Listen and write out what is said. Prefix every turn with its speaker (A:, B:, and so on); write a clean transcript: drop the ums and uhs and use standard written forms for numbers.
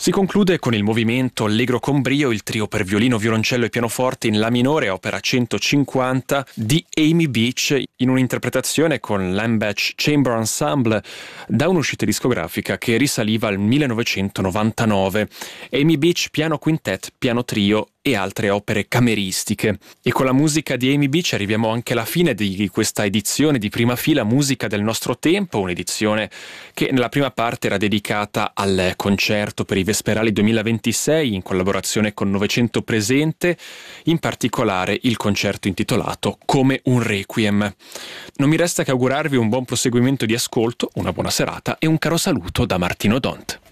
A: Si conclude con il movimento Allegro con brio, il trio per violino, violoncello e pianoforte in La minore, opera 150 di Amy Beach, in un'interpretazione con l'Ambach Chamber Ensemble da un'uscita discografica che risaliva al 1999. Amy Beach, piano quintet, piano trio e altre opere cameristiche. E con la musica di Amy Beach arriviamo anche alla fine di questa edizione di Prima Fila, musica del nostro tempo, un'edizione che nella prima parte era dedicata al concerto per i Vesperali 2026 in collaborazione con Novecento Presente, in particolare il concerto intitolato Come un Requiem. Non mi resta che augurarvi un buon proseguimento di ascolto, una buona serata e un caro saluto da Martino Dont.